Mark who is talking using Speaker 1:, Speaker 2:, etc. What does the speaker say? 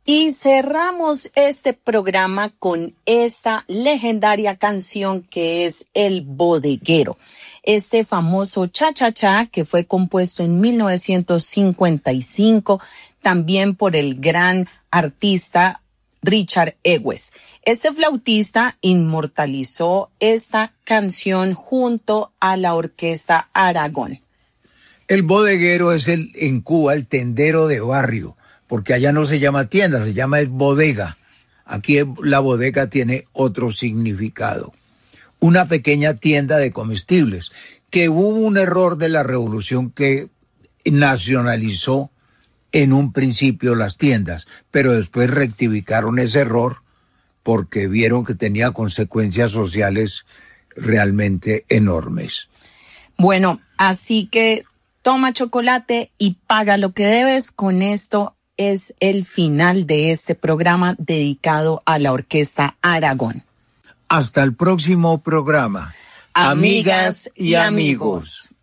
Speaker 1: Y cerramos este programa con esta legendaria canción que es El Bodeguero. Este famoso cha-cha-cha que fue compuesto en 1955 también por el gran artista Richard Ewes. Este flautista inmortalizó esta canción junto a la orquesta Aragón.
Speaker 2: El bodeguero es en Cuba el tendero de barrio, porque allá no se llama tienda, se llama bodega. Aquí la bodega tiene otro significado. Una pequeña tienda de comestibles, que hubo un error de la revolución que nacionalizó en un principio las tiendas, pero después rectificaron ese error porque vieron que tenía consecuencias sociales realmente enormes.
Speaker 1: Bueno, así que toma chocolate y paga lo que debes. Con esto es el final de este programa dedicado a la Orquesta Aragón.
Speaker 2: Hasta el próximo programa.
Speaker 1: Amigas y amigos.